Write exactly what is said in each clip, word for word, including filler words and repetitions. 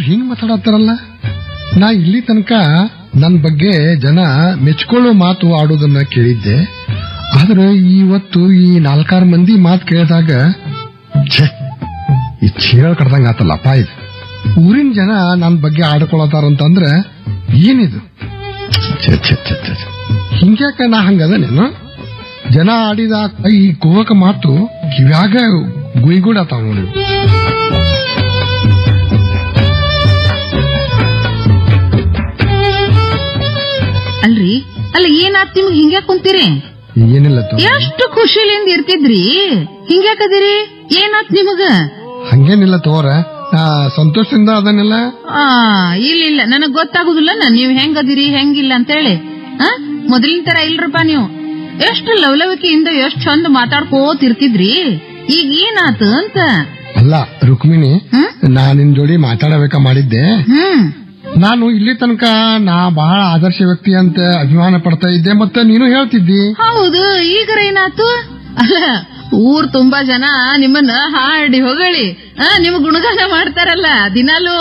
ಹಿಂಗ್ ಮಾತಾಡತ್ತಾರಲ್ಲ, ನಾ ಇಲ್ಲಿ ತನಕ ನನ್ ಬಗ್ಗೆ ಜನ ಮೆಚ್ಕೊಳ್ಳೋ ಮಾತು ಆಡೋದನ್ನ ಕೇಳಿದ್ದೆ. ಆದ್ರೆ ಇವತ್ತು ಈ ನಾಲ್ಕಾರು ಮಂದಿ ಮಾತು ಕೇಳಿದಾಗ ಛೇ, ಈ ಚೀಳ ಕಡ್ದಂಗ ಆತಲ್ಲಪ್ಪ. ಇದು ಊರಿನ ಜನ ನನ್ ಬಗ್ಗೆ ಆಡ್ಕೊಳತಾರಂತಂದ್ರ ಏನಿದು? ಛೇ ಛೇ ಛೇ ಛೇ, ಹಿಂಗ್ಯಾಕ ನಾ ಹಂಗದನೇನು? ಜನ ಆಡಿದ ಈ ಕುಹಕ ಮಾತು ಕಿವ್ಯಾಗ ಗುಯ್ಗೂಡತಾವ ನೋಡಿ. ಅಲ್ರಿ, ಅಲ್ಲ ಏನಾತ್ ನಿಮ್ಗೆ ಹಿಂಗ್ಯಾಕ್ ಕುಂತೀರಿ? ಏನಿಲ್ಲ, ಎಷ್ಟು ಖುಷಿಲಿಂದ ಇರ್ತಿದ್ರಿ, ಹಿಂಗ್ಯಾಕದಿರಿ? ಏನಾತ್ ನಿಮಗ? ಹಂಗೇನಿಲ್ಲ ತೋರ, ಸಂತೋಷದಿಂದ ಅದನ್ನೆಲ್ಲ. ಆ ಇಲ್ಲ, ನನಗ್ ಗೊತ್ತಾಗುದಿಲ್ಲ ನೀವ್ ಹೆಂಗದಿರಿ ಹೆಂಗಿಲ್ಲ ಅಂತ ಹೇಳಿ. ಮೊದಲಿನ ತರ ಇಲ್ರಪ್ಪ ನೀವು. ಎಷ್ಟು ಲವಲವಿಕೆಯಿಂದ ಎಷ್ಟ್ ಚಂದ ಮಾತಾಡ್ಕೋತಿರ್ತಿದ್ರಿ, ಈಗ ಏನಾತ ಅಂತ. ಅಲ್ಲ ರುಕ್ಮಿಣಿ, ನಾ ನಿನ್ ಜೋಡಿ ಮಾತಾಡಬೇಕ ಮಾಡಿದ್ದೆ. ಹ್ಮ್ ನಾನು ಇಲ್ಲಿ ತನಕ ನಾ ಬಹಳ ಆದರ್ಶ ವ್ಯಕ್ತಿ ಅಂತ ಅಭಿಮಾನ ಪಡ್ತಾ ಇದ್ದೆ, ಮತ್ತೆ ನೀನು ಹೇಳ್ತಿದ್ದಿ. ಹೌದು, ಈಗರ ಏನಾತು? ಅಲ್ಲ, ಊರ್ ತುಂಬಾ ಜನ ನಿಮ್ಮನ್ನ ಹಾಡಿ ಹೊಗಳಿ ನಿಮ್ ಗುಣಗಾನ ಮಾಡ್ತಾರಲ್ಲ ದಿನಾಲು.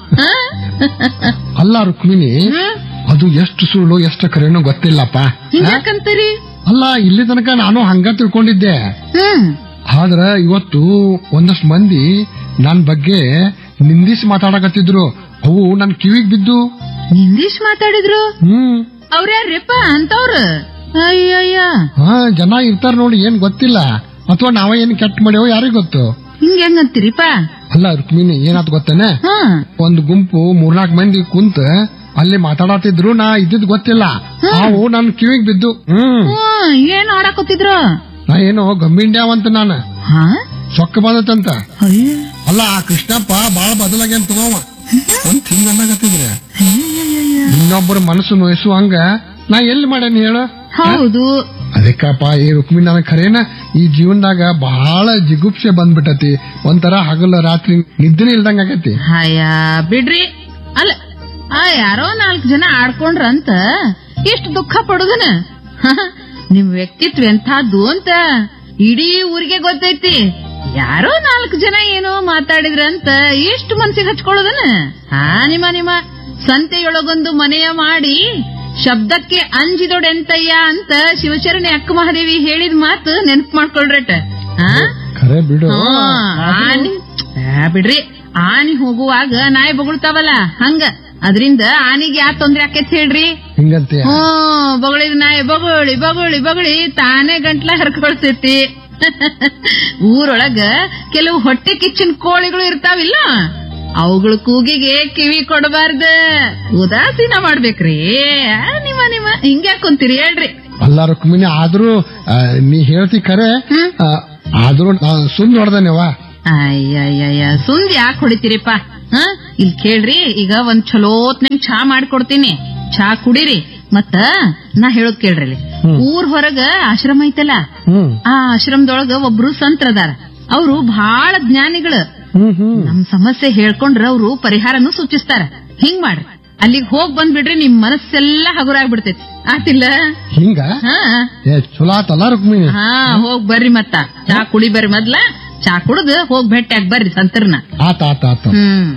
ಅಲ್ಲ ರುಕ್ಮಿಣಿ, ಅದು ಎಷ್ಟು ಸುಳ್ಳು ಎಷ್ಟು ಕರೆನೋ ಗೊತ್ತಿಲ್ಲಪ್ಪ. ಹಿಂಗ್ಯಾಕಂತೀರಿ? ಅಲ್ಲ, ಇಲ್ಲಿ ತನಕ ನಾನು ಹಂಗ ತಿಳ್ಕೊಂಡಿದ್ದೆ. ಹ್ಮ್ ಆದ್ರ ಇವತ್ತು ಒಂದಷ್ಟು ಮಂದಿ ನನ್ ಬಗ್ಗೆ ನಿಂದಿಸಿ ಮಾತಾಡಕತ್ತಿದ್ರು. ಅವು ನನ್ ಕಿವಿಗ್ ಬಿದ್ದು. ನಿಂದಿಸ್ ಮಾತಾಡಿದ್ರು? ಹ್ಮ್ ಅವ್ರ್ಯಾರ್ರಿಪ್ಪ ಅಂತವ್ರು? ಅಯ್ಯಯ್ಯ, ಹಾ, ಜನ ಇರ್ತಾರ ನೋಡಿ, ಏನ್ ಗೊತ್ತಿಲ್ಲ, ಅಥವಾ ನಾವ ಏನ್ ಕೆಟ್ಟ ಮಾಡ್ಯಾವ ಯಾರಿಗ್ ಗೊತ್ತು. ಹಿಂಗಂತೀರಿಪ್ಪ? ಅಲ್ಲ ರುಕ್ಮಿಣಿ, ಏನಾತ್ ಗೊತ್ತೇನೆ, ಒಂದ್ ಗುಂಪು ಮೂರ್ನಾಲ್ಕು ಮಂದಿ ಕುಂತ ಅಲ್ಲಿ ಮಾತಾಡತಿದ್ರು, ನಾ ಇದ್ದಿದ್ ಗೊತ್ತಿಲ್ಲ, ಅವು ನನ್ ಕಿವಿಗ್ ಬಿದ್ದು. ಹ್ಮ್ ಏನ್ ಆಡಾಕತ್ತಿದ್ರು? ನಾ ಏನೋ ಗಂಬಿಂಡ್ಯಾವಂತ ನಾನು ಸೊಕ್ಕ ಬಂದತ್ತಂತ. ಅಲ್ಲ, ಆ ಕೃಷ್ಣಪ್ಪ ಬಾಳ ಬದಲಾಗ್ಯಾನ ತಗೋವ ಅಂತ ಹಿಂಗ ಅನ್ನಕತ್ತಿದ್ರೆ, ಇನ್ನೊಬ್ಬರ ಮನಸ್ಸು ನೋಯಿಸುವಂಗ ನಾ ಎಲ್ಲಿ ಮಾಡೇನಿ ಹೇಳ? ಹೌದು, ಅದಕ್ಕಪ್ಪ ಈ ರುಕ್ಮಿಣಿ ನನಗ್ ಖರೇನ ಈ ಜೀವನದಾಗ ಬಹಳ ಜಿಗುಪ್ಸೆ ಬಂದ್ಬಿಟ್ಟತಿ. ಒಂಥರ ಹಗಲ ರಾತ್ರಿ ನಿದ್ದೆ ಇಲ್ದಂಗ ಆಗತಿ. ಹಾಯ ಬಿಡ್ರಿ. ಅಲ್ಲ, ಆ ಯಾರೋ ನಾಲ್ಕು ಜನ ಆಡ್ಕೊಂಡ್ರಂತ ಎಷ್ಟು ದುಃಖ ಪಡುದನ? ನಿಮ್ ವ್ಯಕ್ತಿತ್ವ ಎಂಥದ್ದು ಅಂತ ಇಡೀ ಊರಿಗೆ ಗೊತ್ತೈತಿ. ಯಾರೋ ನಾಲ್ಕು ಜನ ಏನೋ ಮಾತಾಡಿದ್ರಂತ ಎಷ್ಟು ಮನ್ಸಿಗೆ ಹಚ್ಕೊಳ್ಳೋದನ? ಹಾ, ನಿಮ್ಮ ನಿಮ್ಮ ಸಂತೆಯೊಳಗೊಂದು ಮನೆಯ ಮಾಡಿ ಶಬ್ದಕ್ಕೆ ಅಂಜಿದೊಡೆಂತಯ್ಯ ಅಂತ ಶಿವಚರಣಿ ಅಕ್ಕ ಮಹಾದೇವಿ ಹೇಳಿದ ಮಾತು ನೆನಪು ಮಾಡ್ಕೊಳ್ರಟ. ಖರೆ ಬಿಡು. ಆನಿ ಬಿಡ್ರಿ, ಆನಿ ಹೋಗುವಾಗ ನಾಯಿ ಬೊಗಳ್ತಾವಲ್ಲ ಹಂಗ, ಅದ್ರಿಂದ ಆನಿಗೆ ಯಾ ತೊಂದ್ರೆ ಆಕೇತ್ ಹೇಳ್ರಿ? ಹಿಂಗಂತೆ. ಹ್ಮ್, ಬೊಗಳಿದ ನಾಯಿ ಬೊಗಳಿ ಬೊಗಳಿ ಬೊಗಳಿ ತಾನೇ ಗಂಟ್ಲ ಹರ್ಕೊಳ್ತೈತಿ. ಊರೊಳಗ ಕೆಲವು ಹೊಟ್ಟೆ ಕಿಚ್ಚಿನ ಕೋಳಿಗಳು ಇರ್ತಾವಿಲ್ಲ, ಅವುಗಳ ಕೂಗಿಗೆ ಕಿವಿ ಕೊಡಬಾರ್ದ, ಉದಾಸೀನ ಮಾಡ್ಬೇಕ್ರಿ. ನಿಮ್ಮ ನಿಮ್ಮ ಹಿಂಗ್ಯಾಕೊಂತೀರಿ ಹೇಳ್ರಿ? ಅಲ್ಲ ರುಕ್ಮಿಣಿ, ಆದ್ರೂ ನೀ ಹೇಳ್ತಿ ಖರೆ, ಆದ್ರೂ ಸುಂದ್ ಹೊಡ್ದನೇವ. ಅಯ್ಯಯ್ಯ, ಸುಂದ್ ಯಾಕೆ ಹೊಡಿತೀರಿಪ್ಪ? ಹ, ಇಲ್ಲಿ ಕೇಳ್ರಿ, ಈಗ ಒಂದ್ ಚಲೋತ್ನಂಗ್ ಚಾ ಮಾಡ್ಕೊಡ್ತೀನಿ, ಚಾ ಕುಡೀರಿ. ಮತ್ತ ನಾ ಹೇಳೋದ್ ಕೇಳ್ರಿ, ಊರ್ ಹೊರಗ ಆಶ್ರಮ ಐತಲ್ಲ, ಆ ಆಶ್ರಮದೊಳಗ ಒಬ್ರು ಸಂತ್ರದಾರ. ಅವ್ರು ಬಹಳ ಜ್ಞಾನಿಗಳು. ನಮ್ ಸಮಸ್ಯೆ ಹೇಳ್ಕೊಂಡ್ರ ಅವ್ರು ಪರಿಹಾರನು ಸೂಚಿಸ್ತಾರ. ಹಿಂಗ್ ಮಾಡ್ರಿ, ಅಲ್ಲಿಗೆ ಹೋಗ್ ಬಂದ್ಬಿಡ್ರಿ, ನಿಮ್ ಮನಸ್ಸೆಲ್ಲ ಹಗುರಾಗ್ಬಿಡ್ತೈತಿ. ಆತಿಲ್ಲ? ಹಿಂಗ ಚಲೋ ಆತಲ್ಲ ರುಕ್ಮಿಣಿ? ಹಾ, ಹೋಗ್ ಬರ್ರಿ. ಮತ್ತ ಚಾ ಕುಡಿ ಬರ್ರಿ, ಮೊದ್ಲ ಚಾ ಕುಡ್ದು ಹೋಗ್ ಭೇಟಿಯಾಗಿ ಬರ್ರಿ ಸಂತರ್ನ. ಆತ ಆತ ಆತ. ಹ್ಮ್